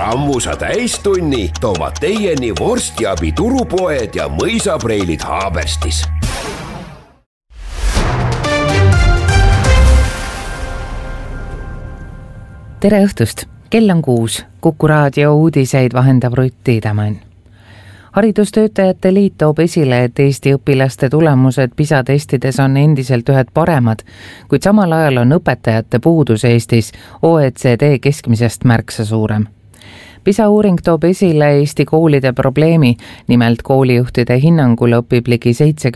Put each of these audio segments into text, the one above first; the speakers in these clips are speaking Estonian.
Sammusa täistunni toovad teieni vorstiabi turupoed ja mõisapreilid Haaberstis. Tere õhtust! Kell on 6. Kuku raadio uudiseid vahendab Rutt Tiidemann. Haridustöötajate liit toob esile, et Eesti õpilaste tulemused PISA testides on endiselt ühed paremad, kuid samal ajal on õpetajate puudus Eestis OECD keskmisest märksa suurem. PISA uuring toob esile Eesti koolide probleemi, nimelt koolijuhtide hinnangul õpib ligi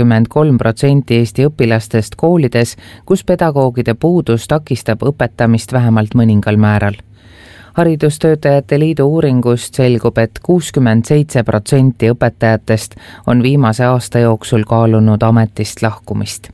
73% Eesti õpilastest koolides, kus pedagoogide puudus takistab õpetamist vähemalt mõningal määral. Haridustöötajate liidu uuringust selgub, et 67% õpetajatest on viimase aasta jooksul kaalunud ametist lahkumist.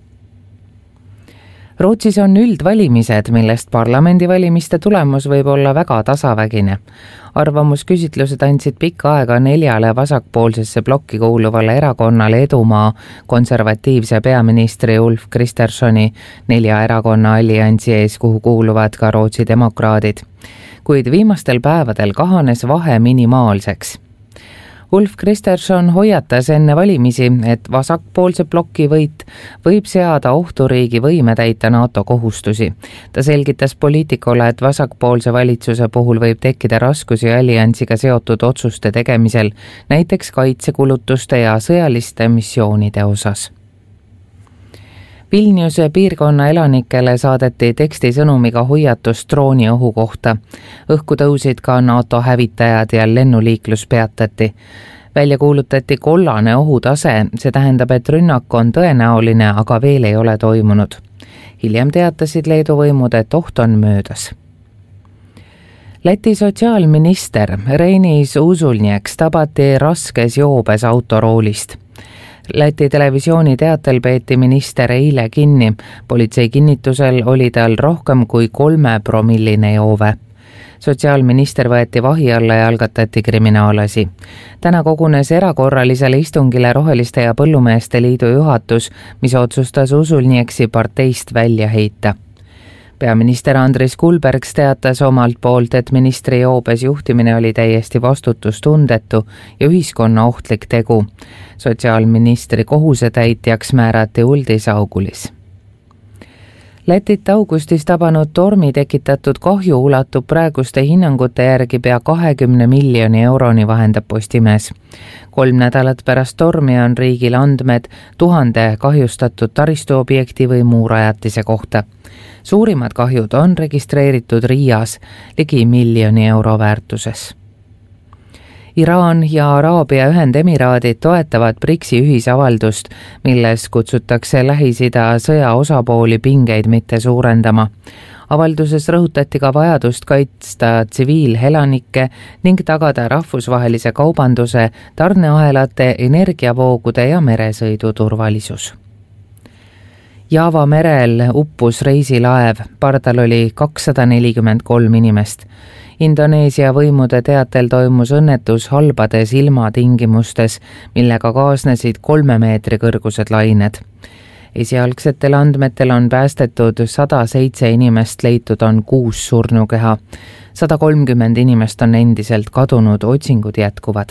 Rootsis on üldvalimised, millest parlamendivalimiste tulemus võib olla väga tasavägine. Arvamusküsitlused andsid pikka aega 4 vasakpoolsesse blokki kuuluvale erakonnale Edumaa konservatiivse peaministri Ulf Kristerssoni 4 erakonna alliansi ees, kuhu kuuluvad ka Rootsi demokraadid. Kuid viimastel päevadel kahanes vahe minimaalseks. Ulf Kristersson hoiatas enne valimisi, et vasakpoolse bloki võit võib seada ohtu riigi võime täita NATO kohustusi. Ta selgitas poliitikule, et vasakpoolse valitsuse puhul võib tekkida raskusi alliansiga seotud otsuste tegemisel, näiteks kaitsekulutuste ja sõjaliste missioonide osas. Vilniuse piirkonna elanikele saadeti tekstisõnumiga hoiatus drooniohu kohta. Õhku tõusid ka NATO hävitajad ja lennuliiklus peatati. Välja kuulutati kollane ohutase, see tähendab, et rünnak on tõenäoline, aga veel ei ole toimunud. Hiljem teatasid Leedu võimud, et oht on möödas. Läti sotsiaalminister Reinis Usulnieks tabati raskes joobes autoroolist. Läti televisiooni teatel peeti minister eile kinni. Politsei kinnitusel oli tal rohkem kui 3-promilline joove. Sotsiaalminister võeti vahi alla ja algatati kriminaalasi. Täna kogunes erakorralisele istungile Roheliste ja Põllumeeste liidu juhatus, mis otsustas Usulnieksi parteist välja heita. Peaminister Andris Kulbergs teatas omalt poolt, et ministri joobes juhtimine oli täiesti vastutustundetu ja ühiskonna ohtlik tegu. Sotsiaalministri kohusetäitjaks määrati Uldis Augulis. Lätit augustis tabanud tormi tekitatud kahju ulatub praeguste hinnangute järgi pea 20 miljoni euroni, vahendab Postimees. 3 nädalat pärast tormi on riigil andmed 1000 kahjustatud taristuobjekti või muu rajatise kohta. Suurimad kahjud on registreeritud Riias ligi 1 miljoni euro väärtuses. Iraan ja Araabia Ühendemiraadid toetavad BRICS-i ühisavaldust, milles kutsutakse Lähis-Ida sõja osapooli pingeid mitte suurendama. Avalduses rõhutati ka vajadust kaitsta tsiviilelanikke ning tagada rahvusvahelise kaubanduse, tarneahelate, energiavoogude ja meresõidu turvalisus. Jaava merel uppus reisilaev, pardal oli 243 inimest. Indoneesia võimude teatel toimus õnnetus halbades ilmatingimustes, millega kaasnesid 3 meetri kõrgused lained. Esialgsetel andmetel on päästetud 107 inimest, leitud on 6 surnukeha. 130 inimest on endiselt kadunud, otsingud jätkuvad.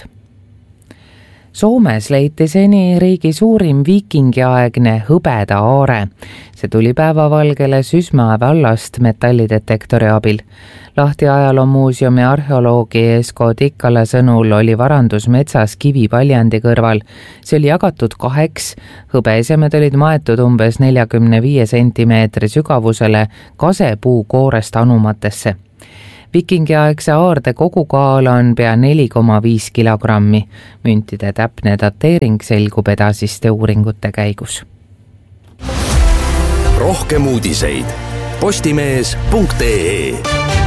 Soomes leiti seni riigi suurim viikingiaegne hõbeda aare. See tuli päevavalgele Sysmäe vallast metallidetektori abil. Lahti ajaloomuuseumi arheoloogi Esko Tikkala sõnul oli varandus metsas kivipaljandi kõrval. See oli jagatud 2, hõbeesemed olid maetud umbes 45 sentimeetri sügavusele kasepuu koorest anumatesse. Vikingiaegse aarde kogukaal on pea 4,5 kilogrammi. Müntide täpne dateering selgub edasiste uuringute käigus. Rohkem uudiseid postimees.ee.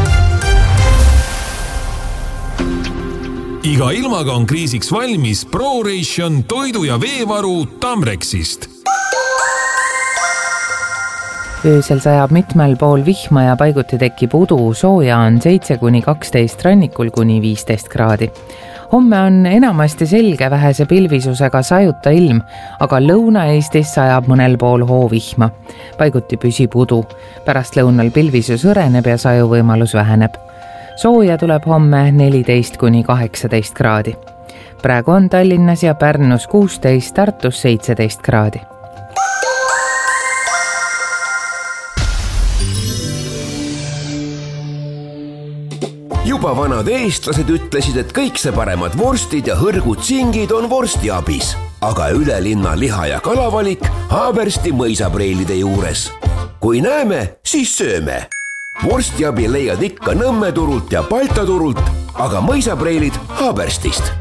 Iga ilmaga on kriisiks valmis ProRation toidu- ja veevaru Tamrexist. Öösel sajab mitmel pool vihma ja paiguti tekib udu, sooja on 7-12 rannikul kuni 15 kraadi. Homme on enamasti selge vähese pilvisusega sajuta ilm, aga Lõuna-Eestis sajab mõnel pool hoovihma. Paiguti püsib udu. Pärast lõunal pilvisus õreneb ja sajuvõimalus väheneb. Sooja tuleb homme 14–18 kraadi. Praegu on Tallinnas ja Pärnus 16, Tartus 17 kraadi. Juba vanad eestlased ütlesid, et kõik see paremad vorstid ja hõrgud singid on vorstiabis, aga üle linna liha- ja kalavalik Haabersti mõisapreilide juures. Kui näeme, siis sööme. Vorstiabi leiad ikka Nõmme turult ja Balta turult, aga mõisapreilid Haaberstist.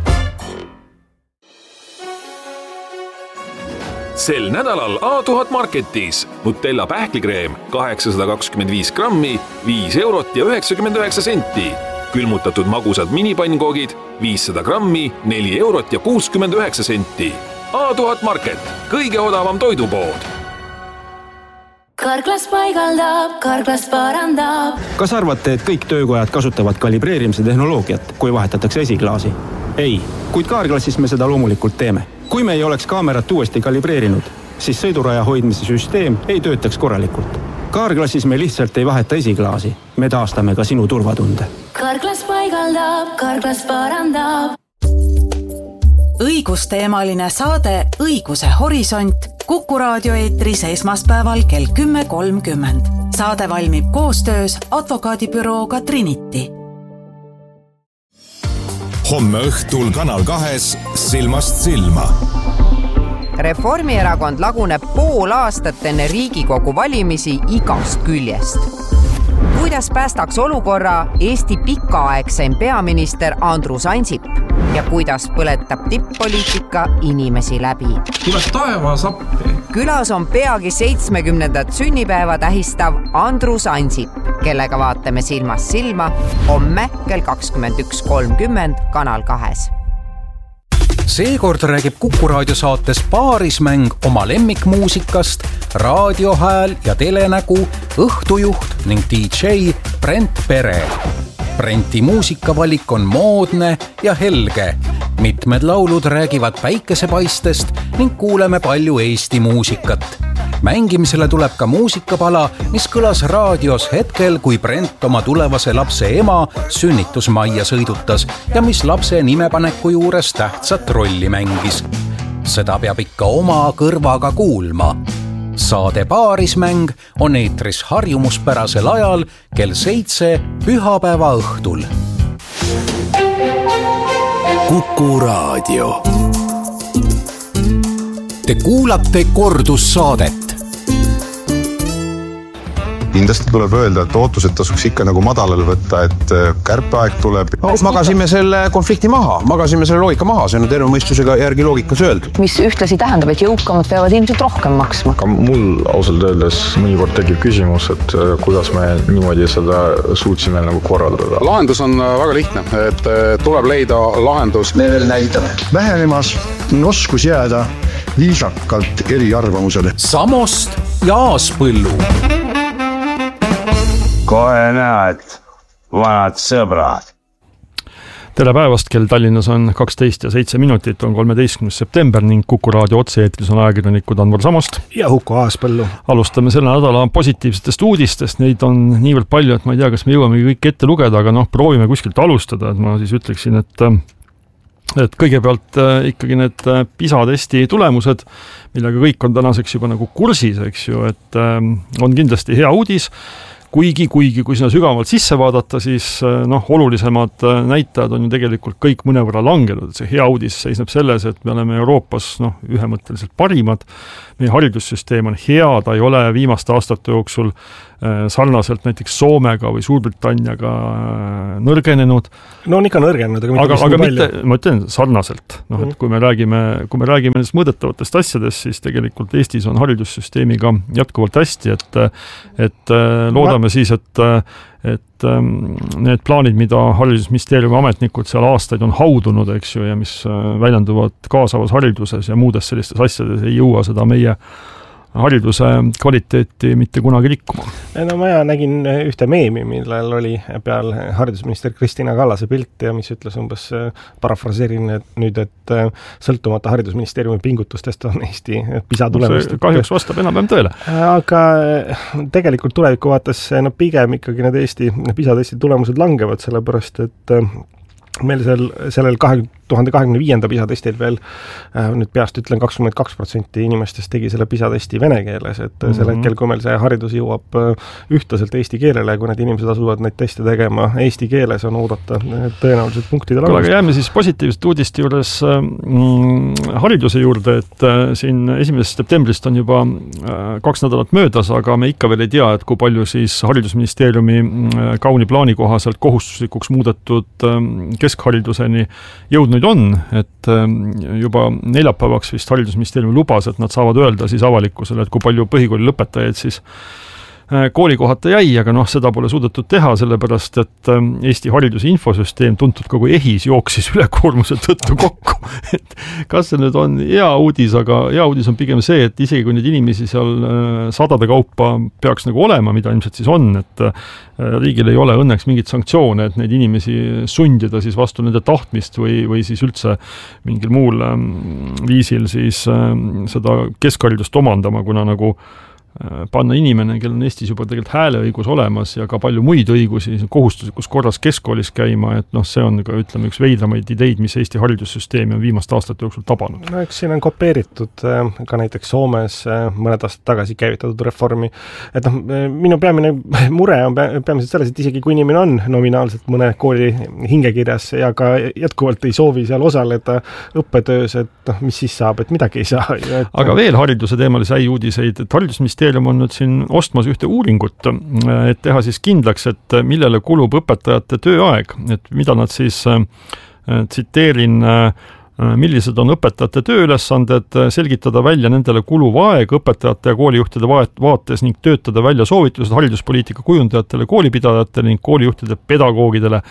Sel nädalal A1000 Marketis Nutella pähklikreem 825 grammi, 5 eurot ja 99 senti. Külmutatud magusad minipannkogid 500 grammi, 4 eurot ja 69 senti. A1000 Market, kõige odavam toidupood. Karklas paigaldab, Karklas parandab. Kas arvate, et kõik töökojad kasutavad kalibreerimise tehnoloogiat, kui vahetatakse esiklaasi? Ei, kuid Karklassis me seda loomulikult teeme. Kui me ei oleks kaamerat uuesti kalibreerinud, siis sõiduraja hoidmise süsteem ei töötaks korralikult. Karklassis me lihtsalt ei vaheta esiklaasi. Me taastame ka sinu turvatunde. Karklas paigaldab, Karklas parandab. Õigusteemaline saade Õiguse horisont Kuku raadio eetris esmaspäeval kell 10.30. Saade valmib koostöös advokaadibürooga Trinity. Homme õhtul Kanal 2 Silmast silma. Reformierakond laguneb pool aastat enne Riigikogu valimisi igast küljest. Kuidas päästaks olukorra Eesti pikaaegseim peaminister Andrus Ansip ja kuidas põletab tipp-poliitika inimesi läbi? Tuleb taevas appi. Külas on peagi 70. sünnipäeva tähistav Andrus Ansip, kellega vaatame silmast silma homme kell 21.30 Kanal 2. Seekord räägib Kuku raadio saates Paarismäng oma lemmikmuusikast, raadiohääl ja telenägu, õhtujuht ning DJ Brent Pere. Brenti muusikavalik on moodne ja helge. Mitmed laulud räägivad päikesepaistest ning kuuleme palju Eesti muusikat. Mängimisele tuleb ka muusikapala, mis kõlas raadios hetkel, kui Brent oma tulevase lapse ema sünnitusmajja sõidutas ja mis lapse nimepaneku juures tähtsat rolli mängis. Seda peab ikka oma kõrvaga kuulma. Saade Paarismäng on eetris harjumuspärasel ajal kell 7 pühapäeva õhtul. Kuku raadio. Te kuulate kordussaadet. Kindlasti tuleb öelda, et ootused tasuks ikka nagu madalal võtta, et kärpeaeg tuleb. Magasime selle konflikti maha, magasime selle loogika maha, see on terve mõistusega järgi loogikas öeldud. Mis ühtlasi tähendab, et jõukamad peavad ilmselt rohkem maksma. Ka mul ausalt öeldes mõnikord tekib küsimus, et kuidas me niimoodi seda suutsime nagu korraldada. Lahendus on väga lihtne, et tuleb leida lahendus. Me veel näitame. Vähenemas on oskus jääda viisakalt eri arvamusele. Samost ja Aaspõllu. Kohe näed, vanad sõbrad. Tere päevast, kell Tallinnas on 12 ja 7 minutit, on 13. september ning Kuku raadio otse-eetris on ajakirjanikud Anvar Samost ja Huko Aaspõllu. Alustame selle nädala positiivsetest uudistest, neid on niivõrd palju, et ma ei tea, kas me jõuame kõik ette lugeda, aga proovime kuskilt alustada, et ma siis ütleksin, et kõigepealt ikkagi need PISA-testi tulemused, millega kõik on tänaseks juba nagu kursis, eks ju, et on kindlasti hea uudis, kuigi kui sinna sügavalt sisse vaadata, siis olulisemad näitajad on ju tegelikult kõik mõnevõrra langenud. See hea uudis seisneb selles, et me oleme Euroopas ühemõtteliselt parimad. Meie haridussüsteem on hea, ta ei ole viimaste aastate jooksul sarnaselt näiteks Soomega või Suurbritanniaga nõrgenenud. No on ikka nõrgenenud, aga mitte, ma ütlen sarnaselt. Et kui me räägime nendest mõõdetavatest asjadest, siis tegelikult Eestis on haridussüsteemiga jätkuvalt hästi, et loodame siis, et need plaanid, mida haridusministeeriumi ametnikud seal aastaid on haudunud, eks ju, ja mis väljenduvad kaasavas hariduses ja muudes sellistes asjades, ei jõua seda meie hariduse kvaliteeti mitte kunagi rikkuma. No ma nägin ühte meemi, millel oli peal haridusminister Kristina Kallase pilt ja mis ütles umbes, parafraseerin nüüd, et sõltumata haridusministeeriumi pingutustest on Eesti PISA tulemust. Kahjuks vastab enam-vähem tõele. Aga tegelikult tuleviku vaates pigem ikkagi need Eesti PISA testi tulemused langevad, sellepärast et meil sellel 2025. PISA testil veel, nüüd peast ütlen 22% inimestest tegi selle PISA testi vene keeles, et sel hetkel, kui meil see haridus jõuab ühtlaselt eesti keelele, kui need inimesed asuvad neid teste tegema eesti keeles, on oodata tõenäoliselt punktide langust. Aga jääme siis positiivsete uudiste juures hariduse juurde, et siin 1. septembrist on juba 2 nädalat möödas, aga me ikka veel ei tea, et kui palju siis haridusministeeriumi kauni plaani kohaselt kohustuslikuks muudetud keskhariduseni jõudnud on, et juba neljapäevaks vist haridusministeeriumi lubas, et nad saavad öelda siis avalikkusele, et kui palju põhikooli lõpetajaid siis koolikohata jäi, aga seda pole suudetud teha, sellepärast, et Eesti hariduse infosüsteem, tuntud kogu EHIS, jooksis ülekoormuse tõttu kokku. Et kas see nüüd on hea uudis, aga hea uudis on pigem see, et isegi kui neid inimesi seal sadade kaupa peaks nagu olema, mida ilmselt siis on, et riigil ei ole õnneks mingit sanktsioone, et neid inimesi sundida siis vastu nende tahtmist või siis üldse mingil muul viisil siis seda keskharidust omandama, kuna nagu panna inimene, kellel on Eestis juba tegelikult hääleõigus olemas ja ka palju muid õigusi kohustuslikus korras keskkoolis käima, et see on ka, ütleme, üks veidramaid ideid, mis Eesti haridussüsteemi on viimaste aastate jooksul tabanud. No eks siin on kopeeritud ka näiteks Soomes mõned aastad tagasi käivitatud reformi, et minu peamine mure on peamiselt selles, et isegi kui inimene on nominaalselt mõne kooli hingekirjas ja ka jätkuvalt ei soovi seal osaleda õppetöös, et mis siis saab, et midagi ei saa. Aga veel hariduse teemalisi häid uudiseid, et haridusministeerium on nüüd siin ostmas ühte uuringut, et teha siis kindlaks, et millele kulub õpetajate tööaeg, et mida nad siis tsiteerin, millised on õpetajate tööülesanded, selgitada välja nendele kuluv aeg õpetajate ja koolijuhtide vaates ning töötada välja soovitused hariduspoliitika kujundajatele, koolipidajatele ning koolijuhtide pedagoogidele.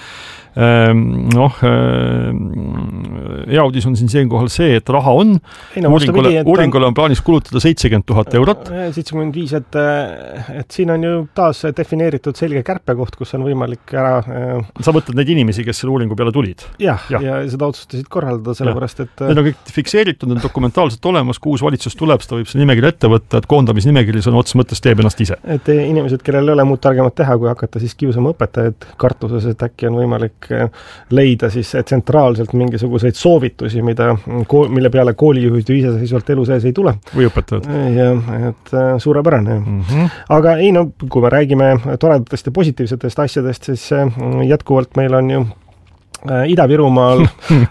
Hea uudis on siin siinkohal see, et raha on. Uuringule on plaanis kulutada 70 000 eurot. 75, et siin on ju taas defineeritud selge kärpekoht, kus on võimalik ära... Sa mõtled neid inimesi, kes selle uuringu peale tulid? Ja seda otsustasid korraldada, sellepärast, et... Need on kõik fikseeritud, on dokumentaalselt olemas, kui uus valitsus tuleb, seda võib see nimekiri ette võtta, et koondamisnimekiri on otsa mõttes teeb ennast ise. Et inimesed, kellel ei ole muud targemat teha, kui hakata siis kiusama õpetajad kartuses, et äkki on võimalik leida siis tsentraalselt mingisuguseid soovitusi, mille peale koolijuhid ju iseseisvalt elu sees ei tule. Või õpetajad. Ja, et suurepärane. Aga ei, kui me räägime toredatest ja positiivsetest asjadest, siis jätkuvalt meil on ju Ida-Virumaal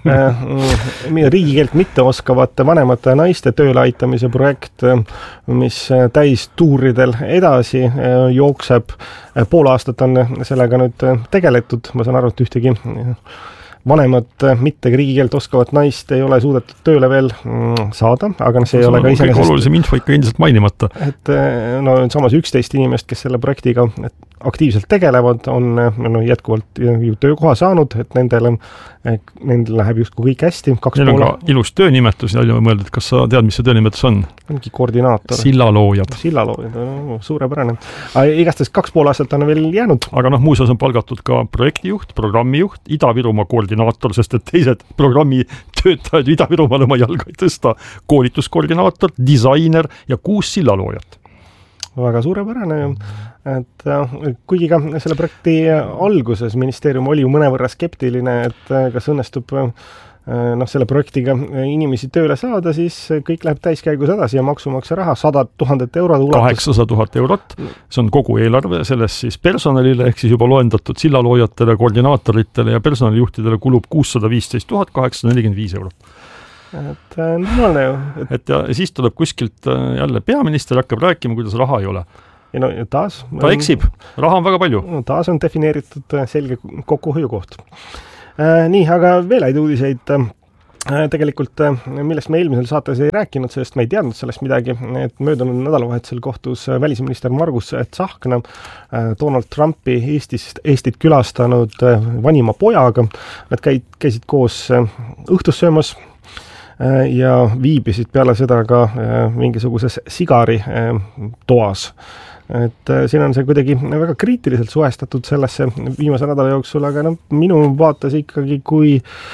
riigikeelt mitte oskavate vanemate naiste tööle aitamise projekt, mis täistuuridel edasi jookseb. Pool aastat on sellega nüüd tegeletud, ma saan aru, et ühtegi vanemat mitte riigikeelt oskavat naist ei ole suudetud tööle veel saada, aga see ei ole ka iseenesest... Kõige olulisem info ikka endiselt mainimata. Et samas 11 inimest, kes selle projektiga aktiivselt tegelevad, on jätkuvalt ju töökoha saanud, et nendel läheb justkui kõik hästi. Neil on ka ilus töönimetus, mõeldud, kas sa tead, mis see töönimetus on? Mingi koordinaator. Sillaloojad, suurepärane. Igastest 2,5 aastat on veel jäänud. Aga muuseas on palgatud ka projektijuht, programmijuht, Ida-Virumaa koordinaator, sest et teised programmi töötajad Ida-Virumaal oma jalga ei tõsta, koolituskoordinaator, disainer ja 6 sillaloojat. Väga suurepärane, et kuigi ka selle projekti alguses ministeerium oli ju mõnevõrra skeptiline, et kas õnnestub selle projektiga inimesi tööle saada, siis kõik läheb täiskäigus edasi ja maksumaksja raha 100 000 eurot 800 000 eurot, see on kogu eelarve, sellest siis personalile ehk siis juba loendatud sillaloojatele, koordinaatoritele ja personalijuhtidele kulub 615 845 eurot. Et normaalne ju. Et ja siis tuleb kuskilt jälle peaminister hakkab rääkima, kuidas raha ei ole. Ja taas... Ta eksib, raha on väga palju. Taas on defineeritud selge kokkuhoiukoht. Nii, aga veel häid uudiseid. Tegelikult, millest me eelmisel saates ei rääkinud, sest me ei teadnud sellest midagi, et möödunud nädalavahetusel kohtus välisminister Margus Tsahkna Donald Trumpi Eestit külastanud vanima pojaga. Nad käisid koos õhtus söömas. ja viibisid peale seda ka mingisuguses sigari toas. Et siin on see kuidagi väga kriitiliselt suhestatud sellesse viimase nädala jooksul, aga minu vaates ikkagi, kui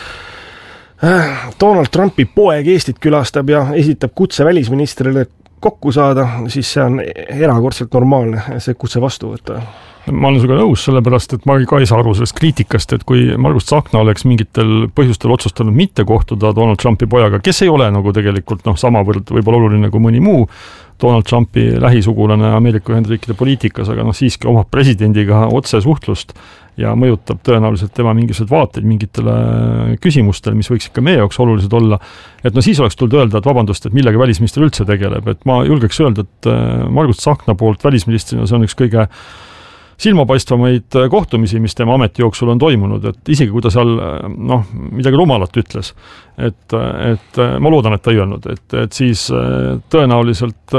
Donald Trumpi poeg Eestit külastab ja esitab kutse välisministrile kokku saada, siis see on erakordselt normaalne see kutse vastu võtta. Ma olen sinuga nõus, sellepärast, et ma ka ei saa aru sellest kriitikast, et kui Margus Tsahkna oleks mingitel põhjustel otsustanud mitte kohtuda Donald Trumpi pojaga, kes ei ole nagu tegelikult samavõrd võib-olla oluline kui mõni muu Donald Trumpi lähisugulane Ameerika Ühendriikide poliitikas, aga siiski omab presidendiga otse suhtlust ja mõjutab tõenäoliselt tema mingisugused vaateid mingitele küsimustele, mis võiks ikka meie jaoks olulised olla. Et siis oleks tulnud öelda, et vabandust, et millega välisminister üldse tegeleb. Et ma julgeks öelda, et Margus Tsahkna poolt välisministrina see on üks kõige silmapaistvamaid kohtumisi, mis tema ameti jooksul on toimunud, et isegi kui ta seal midagi rumalat ütles, et ma loodan, et ta ei öelnud, et siis tõenäoliselt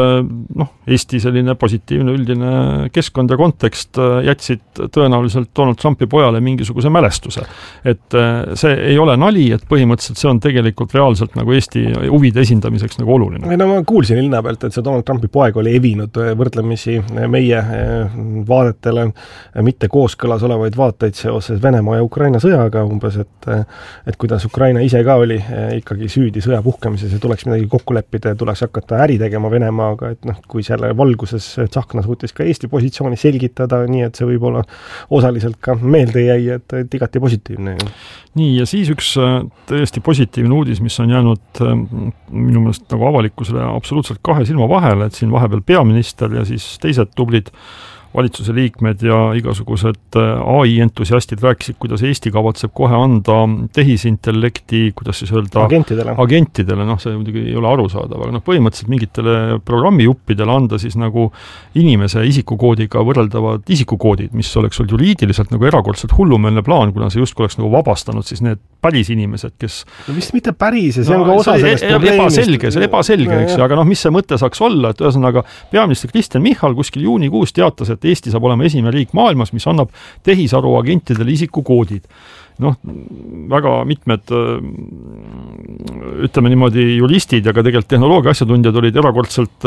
Eesti selline positiivne üldine keskkond ja kontekst jätsid tõenäoliselt Donald Trumpi pojale mingisuguse mälestuse. Et see ei ole nali, et põhimõtteliselt see on tegelikult reaalselt nagu Eesti huvide esindamiseks nagu oluline. Ma kuulsin ilna pealt, et see Donald Trumpi poeg oli evinud võrdlemisi meie vaadetele mitte kooskõlas olevaid vaateid seoses Venemaa ja Ukraina sõjaga umbes, et kuidas Ukraina ise ka oli ikkagi süüdi sõja puhkemises ja tuleks midagi kokku leppida ja tuleks hakata äri tegema Venemaaga, et kui selle valguses Tsahkna suutis ka Eesti positsiooni selgitada, nii et see võib-olla osaliselt ka meelde jäi, et igati positiivne. Nii, ja siis üks tõesti positiivne uudis, mis on jäänud minu meelest nagu avalikkusele absoluutselt kahe silma vahele, et siin vahepeal peaminister ja siis teised tublid valitsuse liikmed ja igasugused AI-entusiastid rääkisid, kuidas Eesti kavatseb kohe anda tehisintellekti, kuidas siis öelda agentidele, see muidugi ei ole arusaadav, aga põhimõtteliselt mingitele programmijuppidele anda siis nagu inimese isikukoodiga võrreldavad isikukoodid, mis oleks olnud juriidiliselt nagu erakordselt hullumeelne plaan, kuna see justkui oleks nagu vabastanud siis need päris inimesed, kes vist mitte päris, see on ka osa sellest probleemist. See on ebaselge, eks, aga mis see mõte saaks olla, et ühesõnaga peaminister Kristen Michal kuskil juunikuus teatas, et Eesti saab olema esimene riik maailmas, mis annab tehisaru agentidele isikukoodid. Väga mitmed ütleme niimoodi juristid ja ka tegelikult tehnoloogia asjatundjad olid erakordselt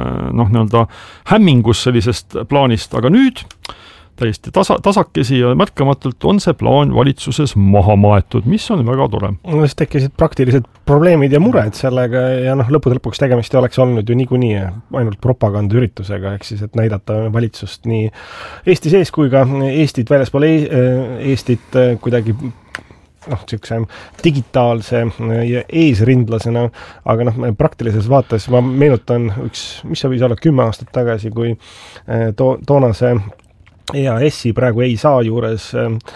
hämmingus sellisest plaanist, aga nüüd täiesti tasakesi ja märkamatult on see plaan valitsuses maha maetud, mis on väga tore. Siis tekkisid praktilised probleemid ja mured sellega ja lõppude lõpuks tegemist oleks olnud ju niikuinii ainult propagandaüritusega, ehk siis, et näidata valitsust nii Eesti sees kui ka Eestit väljaspool Eestit kuidagi niisuguse digitaalse ja eesrindlasena, aga praktilises vaates ma meenutan mis see võis olla 10 aastat tagasi, kui toonase EAS-i praegu ei saa juures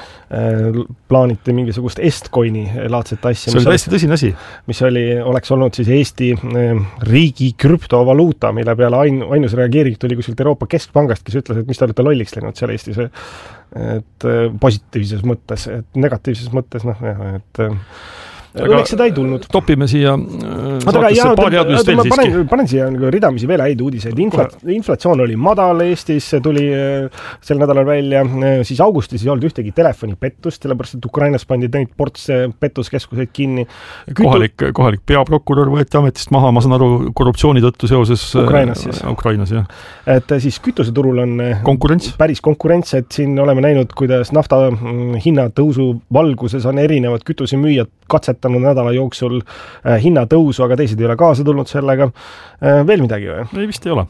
plaaniti mingisugust Estcoini laadset asja. See oli täiesti tõsine asi. Mis oleks olnud siis Eesti riigi krüptovaluuta, mille peale ainus reageering tuli kuskilt Euroopa Keskpangast, kes ütles, et mis te olete lolliks läinud seal Eestis, et positiivses mõttes, et negatiivses mõttes, õnneks seda ei tulnud. Topime siia saatesse paari headust veel siiski. Panen siia ridamisi veel häid uudiseid. Inflatsioon oli madal Eestis, see tuli sel nädalal välja, siis augustis ei olnud ühtegi telefonipettust, sellepärast et Ukrainas pandi neid ports pettuskeskuseid kinni. Kohalik peaprokurör võeti ametist maha, ma saan aru, korruptsiooni tõttu seoses Ukrainas, jah. Et siis kütuseturul on päris konkurents, et siin oleme näinud, kuidas nafta hinnatõusu valguses on erinevad kütusemüüjad katsetanud nädala jooksul hinnatõusu, aga teised ei ole kaasa tulnud sellega. Veel midagi või? Ei, vist ei ole.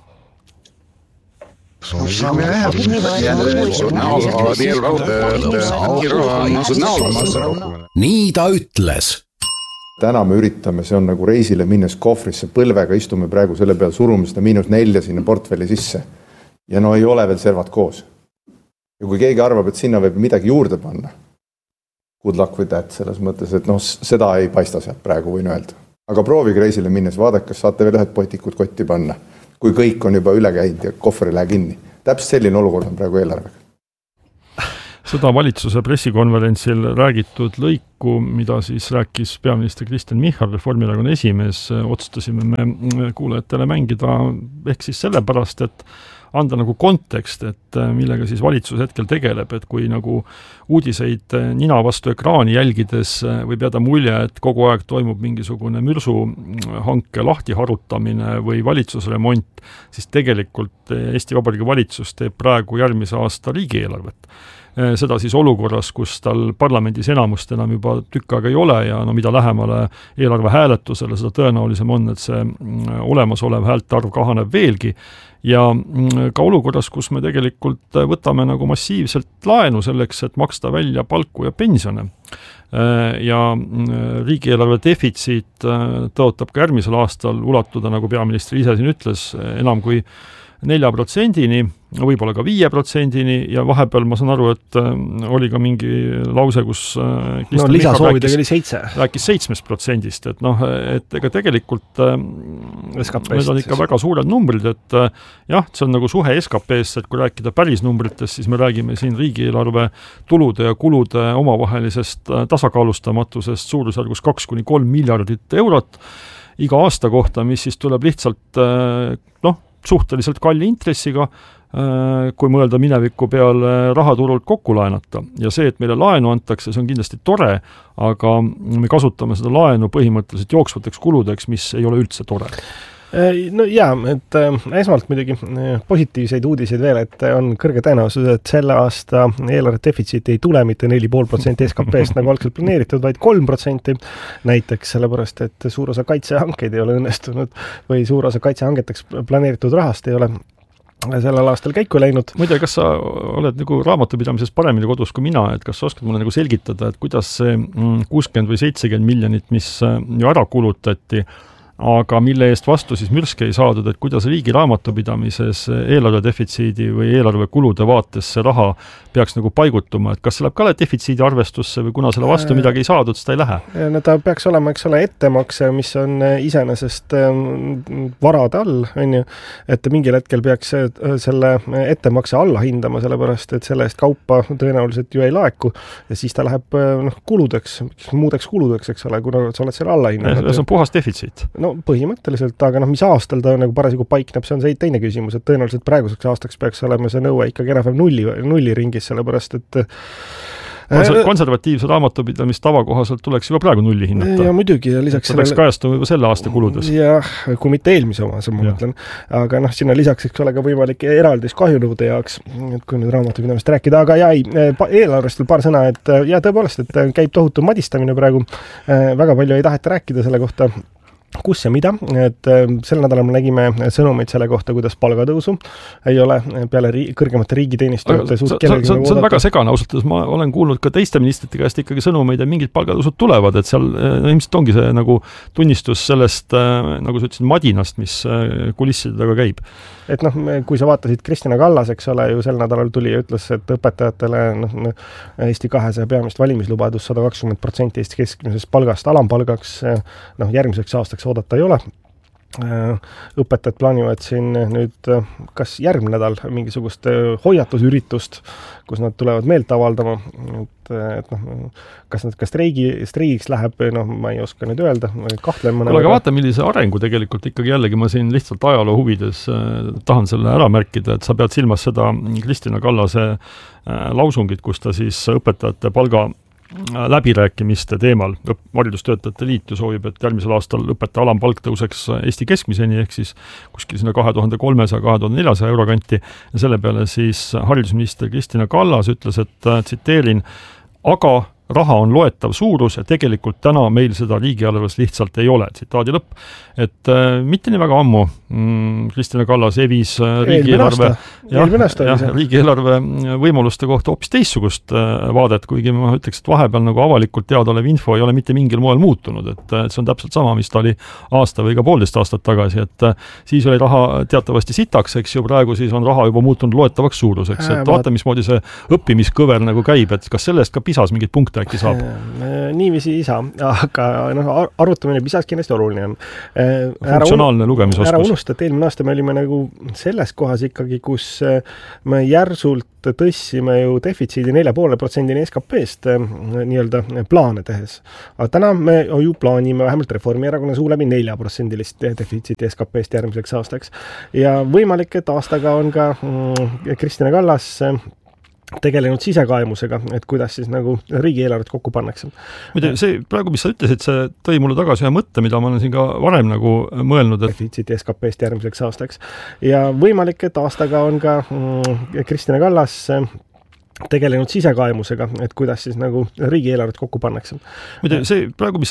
Nii ta ütles. Täna me üritame, see on nagu reisile minnes kohvrisse põlvega, istume praegu selle peal, surume seda -4 sinna portfelli sisse. Ja ei ole veel servad koos. Ja kui keegi arvab, et sinna võib midagi juurde panna, good luck with that, selles mõttes, et seda ei paista sealt praegu, võin öelda. Aga proovige reisile minnes, vaadake, kas saate veel ühed potikud kotti panna, kui kõik on juba üle käinud ja kohver ei lähe kinni. Täpselt selline olukord on praegu eelarvega. Seda valitsuse pressikonverentsil räägitud lõiku, mida siis rääkis peaminister Kristen Michal, Reformierakonna esimees, otsustasime me kuulajatele mängida ehk siis sellepärast, et anda nagu kontekst, et millega siis valitsus hetkel tegeleb, et kui nagu uudiseid nina vastu ekraani jälgides võib jääda mulje, et kogu aeg toimub mingisugune mürsuhanke lahtiharutamine või valitsusremont, siis tegelikult Eesti Vabariigi valitsus teeb praegu järgmise aasta riigieelarvet. Seda siis olukorras, kus tal parlamendis enamust enam juba tükk aega ei ole ja no mida lähemale eelarve hääletusele, seda tõenäolisem on, et see olemasolev häälte arv kahaneb veelgi. Ja ka olukorras, kus me tegelikult võtame nagu massiivselt laenu selleks, et maksta välja palku ja pensione. Ja riigieelarve defitsiit tõotab ka järgmisel aastal ulatuda, nagu peaminister ise siin ütles, enam kui 4%-ni, võib-olla ka 5%-ni ja vahepeal ma saan aru, et oli ka mingi lause, kus lisasoovidega oli 7. Rääkis 7%-st, et noh, et ega tegelikult need on ikka väga suured numbrid, et jah, see on nagu suhe SKP-st, et kui rääkida päris numbritest, siis me räägime siin riigieelarve tulude ja kulude omavahelisest tasakaalustamatusest suurusjärgus 2–3 miljardit eurot iga aasta kohta, mis siis tuleb lihtsalt suhteliselt kalli intressiga, kui mõelda mineviku peale rahaturult kokku laenata. Ja see, et meile laenu antakse, see on kindlasti tore, aga me kasutame seda laenu põhimõtteliselt jooksvateks kuludeks, mis ei ole üldse tore. No jaa, et esmalt muidugi positiivseid uudiseid veel, et on kõrge tõenäosus, et selle aasta eelarve defitsiit ei tule mitte 4,5% SKP-st nagu algselt planeeritud, vaid 3% näiteks, sellepärast, et suur osa kaitsehankeid ei ole õnnestunud või suur osa kaitsehangeteks planeeritud rahast ei ole sellel aastal käiku läinud. Muide, kas sa oled nagu raamatupidamises paremini kodus kui mina, et kas sa oskad mulle nagu selgitada, et kuidas see 60 või 70 miljonit, mis ju ära kulutati, aga mille eest vastu siis mürske ei saadud, et kuidas riigi raamatupidamises eelarve defitsiidi või eelarve kulude vaates see raha peaks nagu paigutuma, et kas see läheb ka defitsiidi arvestusse või kuna selle vastu midagi ei saadud, siis ta ei lähe? No ta peaks olema, eks ole, ettemakse, mis on iseenesest varade all, on ju, et mingil hetkel peaks selle ettemakse alla hindama, sellepärast, et selle eest kaupa tõenäoliselt ju ei laeku ja siis ta läheb kuludeks, muudeks kuludeks, eks ole, kuna sa oled selle alla hinnanud. See on puhas defitsiit. No põhimõtteliselt, aga mis aastal ta nagu parasjagu paikneb, see on see teine küsimus, et tõenäoliselt praeguseks aastaks peaks olema see nõue ikkagi enam nulli ringis, sellepärast et konservatiivse raamatupidamist tavakohaselt tuleks juba praegu nulli hinnata. Ja muidugi, ja lisaks peaks kajastuma juba selle aasta kuludes. Jah, kui mitte eelmise oma, ma mõtlen. Aga sinna lisaks eks ole ka võimalik eraldis kahjunõude jaoks, et kui nüüd raamatupidamist rääkida, aga eelarvest veel paar sõna, et tõepoolest, et käib tohutu madistamine praegu, väga palju ei taheta rääkida selle kohta, kus ja mida, et sel nädalal me nägime sõnumeid selle kohta, kuidas palgatõusu ei ole peale kõrgemate riigiteenistujate see on väga segane ausalt, ma olen kuulnud ka teiste ministrite käest ikkagi sõnumeid ja mingid palgatõusud tulevad, et seal ilmselt ongi see nagu tunnistus sellest, nagu sa ütlesid, madinast, mis kulisside taga käib. Et kui sa vaatasid Kristina Kallas, eks ole, ju sel nädalal tuli ja ütles, et õpetajatele Eesti 200 peamist valimislubadus 120% Eesti keskmisest palgast alampalgaks järgmiseks aastaks oodata ei ole. Õpetajad plaanivad siin nüüd kas järgmine nädal mingisugust hoiatusüritust, kus nad tulevad meelt avaldama, et kas nad ka streigiks läheb, ma ei oska nüüd öelda, kahtlema. Aga vaata, millise arengu tegelikult ikkagi jällegi ma siin lihtsalt ajaloo huvides tahan selle ära märkida, et sa pead silmas seda Kristina Kallase lausungit, kus ta siis õpetajate palga läbirääkimiste teemal. Haridustöötajate liit ju soovib, et järgmisel aastal õpetaja alampalk tõuseks Eesti keskmiseni, ehk siis kuskil sinna 2300–2400 euro kanti ja selle peale siis haridusminister Kristina Kallas ütles, et tsiteerin, aga raha on loetav suurus ja tegelikult täna meil seda riigieelarves lihtsalt ei ole. Tsitaadi lõpp. Et mitte nii väga ammu Kristina Kallas evis riigieelarve võimaluste kohta hoopis teissugust vaadet, kuigi ma ütleks, et vahepeal nagu avalikult teadaolev info ei ole mitte mingil moel muutunud, et see on täpselt sama, mis ta oli aasta või ka 1,5 aastat tagasi, et siis oli raha teatavasti sitaks, eks ju, praegu siis on raha juba muutunud loetavaks suuruseks, et vaata, mismoodi see õppimiskõver nagu käib, et kas sellest ka pisas mingid punkte äkki saab? Niiviisi ei saa, aga arvutamine PISA-s kindlasti oluline on. Funktsionaalne lugemisoskus. Ära unusta, et eelmine aasta me olime nagu selles kohas ikkagi, kus me järsult tõssime ju defitsiidi 4,5% SKP-st nii-öelda plaane tehes. Aga täna me ju plaanime vähemalt Reformierakonna suu läbi 4% defitsiiti SKP-st järgmiseks aastaks. Ja võimalik, et aastaga on ka Kristina Kallas tegelenud sisekaemusega, et kuidas siis nagu riigieelarvet kokku pannakse. Muide, see praegu, mis sa ütlesid, see tõi mulle tagasi ühe mõtte, mida ma olen siin ka varem nagu mõelnud, et defitsiiti SKP-st järgmiseks aastaks. Ja võimalik, et aastaga on ka Kristina Kallas tegelenud sisekaemusega, et kuidas siis nagu riigieelarvet kokku pannakse. Muide, see praegu, mis